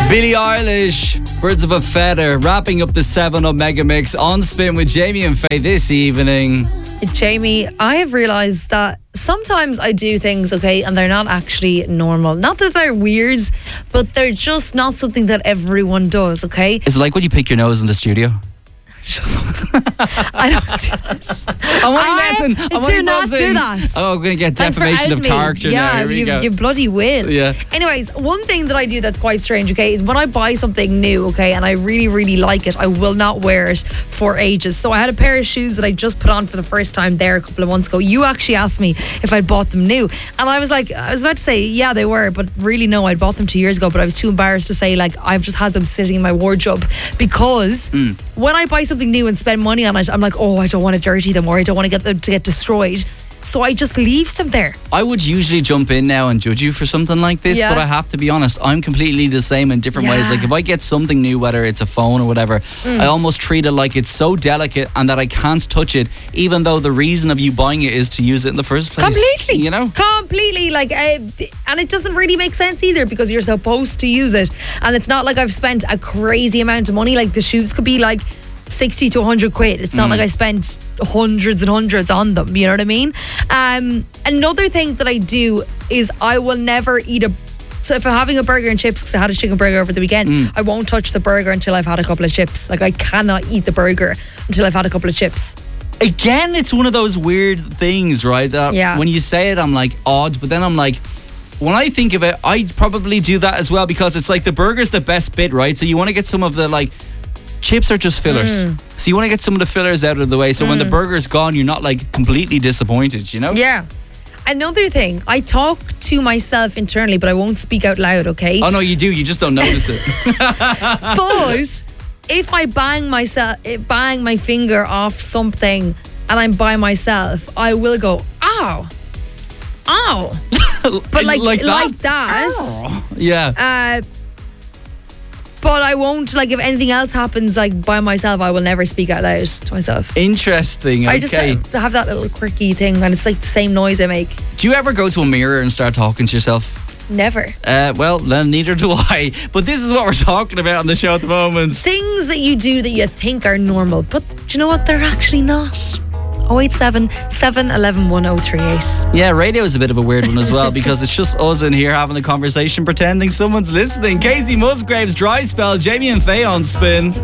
Billie Eilish, Birds of a Feather, wrapping up the 7 Up Mega Mix on Spin with Jamie and Faye this evening. Jamie, I have realised that sometimes I do things, okay, and they're not actually normal. Not that they're weird, but they're just not something that everyone does, okay? Is it like when you pick your nose in the studio? I don't do this. I'm do not do that. Oh, I'm going to get defamation of character now. Here we go. You bloody will. Yeah. Anyways, one thing that I do that's quite strange, okay, is when I buy something new, okay, and I really, really like it, I will not wear it for ages. So I had a pair of shoes that I just put on for the first time there a couple of months ago. You actually asked me if I'd bought them new. And I was about to say, yeah, they were, but really no, I'd bought them 2 years ago, but I was too embarrassed to say, I've just had them sitting in my wardrobe because when I buy something new and spend money on it, I'm like, oh, I don't want to dirty them or I don't want to get them to get destroyed. So I just leave them there. I would usually jump in now and judge you for something like this, but I have to be honest, I'm completely the same in different ways. Like if I get something new, whether it's a phone or whatever, I almost treat it like it's so delicate and that I can't touch it, even though the reason of you buying it is to use it in the first place. Completely. You know? Completely. And it doesn't really make sense either because you're supposed to use it. And it's not like I've spent a crazy amount of money. Like the shoes could be 60 to 100 quid. It's not like I spent hundreds and hundreds on them, you know what I mean? Another thing that I do is I will never eat so if I'm having a burger and chips, because I had a chicken burger over the weekend, I won't touch the burger until I've had a couple of chips. I cannot eat the burger until I've had a couple of chips. Again, it's one of those weird things, right? When you say it, I'm like, odd, but then I'm like, when I think of it, I probably do that as well because it's like the burger's the best bit, right? So you want to get some of the chips are just fillers. So you want to get some of the fillers out of the way so when the burger's gone, you're not completely disappointed, you know? Yeah. Another thing, I talk to myself internally, but I won't speak out loud, okay? Oh no, you do. You just don't notice it. But if I bang my finger off something and I'm by myself, I will go, ow. But like that. Ow. Yeah. But I won't, if anything else happens, by myself, I will never speak out loud to myself. Interesting, okay. I just have that little quirky thing, and it's the same noise I make. Do you ever go to a mirror and start talking to yourself? Never. Well, then neither do I. But this is what we're talking about on the show at the moment. Things that you do that you think are normal, but do you know what? They're actually not. 087 711 1038. Yeah, radio is a bit of a weird one as well because it's just us in here having a conversation pretending someone's listening. Casey Musgraves, Dry Spell, Jamie and Faye on Spin.